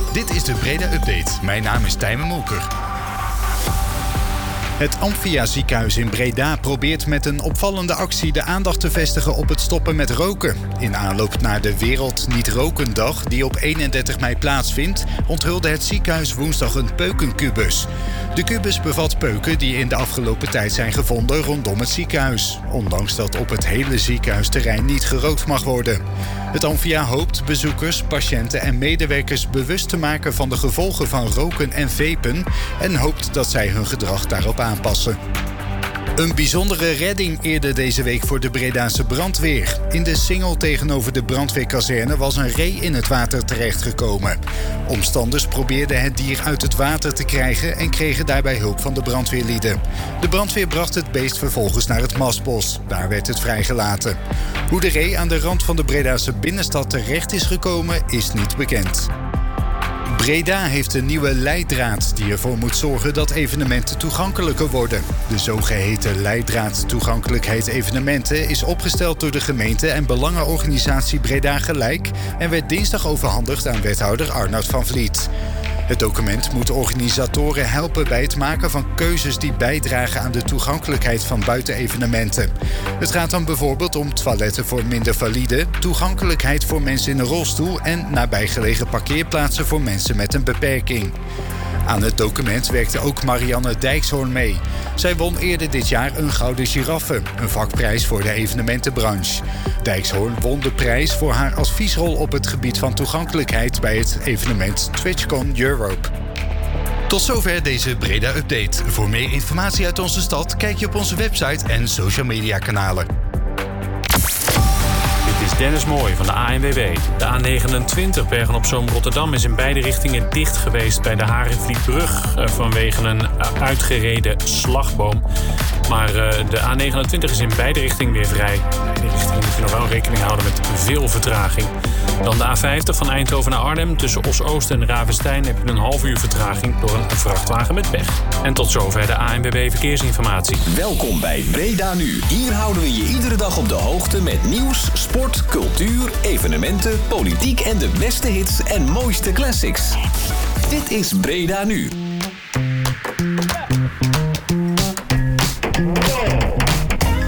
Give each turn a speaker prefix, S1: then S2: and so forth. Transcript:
S1: Dit is de Breda Update. Mijn naam is Tijmen Molker. Het Amphia ziekenhuis in Breda probeert met een opvallende actie de aandacht te vestigen op het stoppen met roken. In aanloop naar de Wereld Niet-Rokendag, die op 31 mei plaatsvindt, onthulde het ziekenhuis woensdag een peukenkubus. De kubus bevat peuken die in de afgelopen tijd zijn gevonden rondom het ziekenhuis, ondanks dat op het hele ziekenhuisterrein niet gerookt mag worden. Het Amphia hoopt bezoekers, patiënten en medewerkers bewust te maken van de gevolgen van roken en vapen en hoopt dat zij hun gedrag daarop aanpassen. Een bijzondere redding eerder deze week voor de Bredaanse brandweer. In de singel tegenover de brandweerkazerne was een ree in het water terechtgekomen. Omstanders probeerden het dier uit het water te krijgen en kregen daarbij hulp van de brandweerlieden. De brandweer bracht het beest vervolgens naar het mastbos. Daar werd het vrijgelaten. Hoe de ree aan de rand van de Bredaanse binnenstad terecht is gekomen, is niet bekend. Breda heeft een nieuwe leidraad die ervoor moet zorgen dat evenementen toegankelijker worden. De zogeheten leidraad toegankelijkheid evenementen is opgesteld door de gemeente en belangenorganisatie Breda Gelijk en werd dinsdag overhandigd aan wethouder Arnoud van Vliet. Het document moet organisatoren helpen bij het maken van keuzes die bijdragen aan de toegankelijkheid van buitenevenementen. Het gaat dan bijvoorbeeld om toiletten voor minder valide, toegankelijkheid voor mensen in een rolstoel en nabijgelegen parkeerplaatsen voor mensen met een beperking. Aan het document werkte ook Marianne Dijkshoorn mee. Zij won eerder dit jaar een Gouden Giraffe, een vakprijs voor de evenementenbranche. Dijkshoorn won de prijs voor haar adviesrol op het gebied van toegankelijkheid bij het evenement TwitchCon Europe. Tot zover deze Breda Update. Voor meer informatie uit onze stad kijk je op onze website en social media kanalen.
S2: Dit is Dennis Mooij van de ANWB. De A29 Bergen-op-Zoom Rotterdam is in beide richtingen dicht geweest bij de Harenvlietbrug vanwege een uitgereden slagboom. Maar de A29 is in beide richtingen weer vrij. In beide richtingen moet je nog wel rekening houden met veel vertraging. Dan de A50 van Eindhoven naar Arnhem. Tussen Os-Oost en Ravenstein heb je een half uur vertraging door een vrachtwagen met pech. En tot zover de ANWB Verkeersinformatie.
S3: Welkom bij Breda Nu. Hier houden we je iedere dag op de hoogte met nieuws, sport, cultuur, evenementen, politiek en de beste hits en mooiste classics. Dit is Breda Nu.